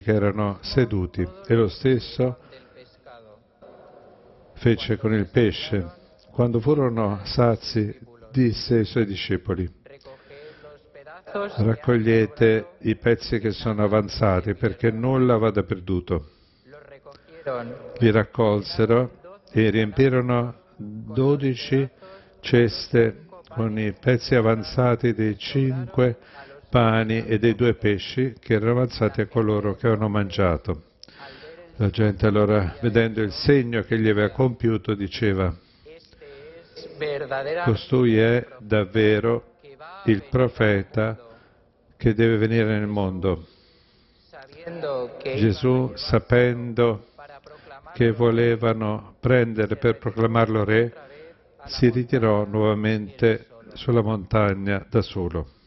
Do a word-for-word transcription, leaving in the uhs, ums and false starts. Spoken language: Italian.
che erano seduti, e lo stesso fece con il pesce. Quando furono sazi, disse ai suoi discepoli: raccogliete i pezzi che sono avanzati, perché nulla vada perduto. Li raccolsero e riempirono dodici ceste con i pezzi avanzati dei cinque pani e dei due pesci che erano avanzati a coloro che avevano mangiato. La gente allora, vedendo il segno che egli aveva compiuto, diceva: costui è davvero il profeta che deve venire nel mondo. Gesù, sapendo che volevano prendere per proclamarlo re, si ritirò nuovamente sulla montagna da solo.